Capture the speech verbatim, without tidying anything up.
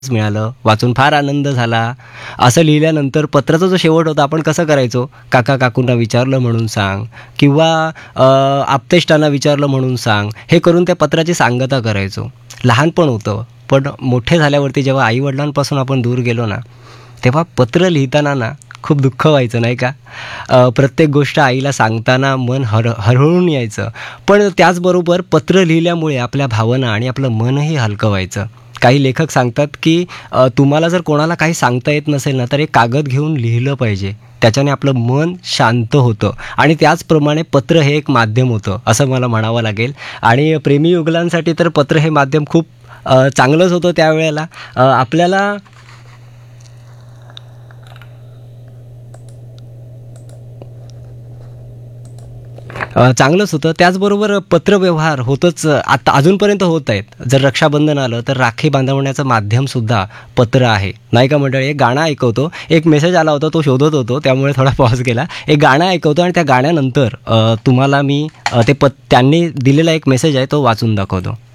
मिळालं, वाचून फार आनंद झाला. असं लिहिल्यानंतर पत्राचा जो शेवट होता आपण कसं करायचो, काका-काकूंना विचारलं म्हणून सांग किंवा अ, आप्तेष्टांना विचारलं म्हणून सांग. हे करून त्या पत्राची सांगता करायचो. लहानपण होतं, पण मोठे झाल्यावरती जेव्हा आई-वडिलांपासून आपण दूर गेलो ना, तेव्हा पत्र लिहिताना ना खूप दुःख व्हायचं नाही का? अ, प्रत्येक गोष्ट आईला सांगताना मन हर हरहरून यायचं. पण त्याचबरोबर पत्र लिहिल्यामुळे आपल्या भावना आणि आपलं मनही हलकं व्हायचं. काही लेखक सांगतात, की अ, तुम्हाला जर कोणाला काही सांगता येत नसेल ना, तर एक कागद घेऊन लिहिलं पाहिजे. त्याच्याने आपलं मन शांत होतं आणि त्याचप्रमाणे पत्र हे एक माध्यम होतं, असं मला म्हणावं लागेल. आणि प्रेमी युगुलांसाठी तर पत्र हे माध्यम खूप अ, चांगलंच होतं त्यावेळेला. अ, आपल्याला अ, चांगलंच होतं. त्याचबरोबर पत्रव्यवहार होतच आता अजूनपर्यंत होत आहेत. जर रक्षाबंधन आलं, तर राखी बांधवण्याचं माध्यमसुद्धा पत्र आहे. नाही का मंडळी? एक गाणं ऐकवतो. एक मेसेज आला होता, तो शोधत होतो, त्यामुळे थोडा पॉज केला. एक गाणं ऐकवतो आणि त्या गाण्यानंतर अ, तुम्हाला मी अ, ते पत त्यांनी दिलेला एक मेसेज आहे, तो वाचून दाखवतो.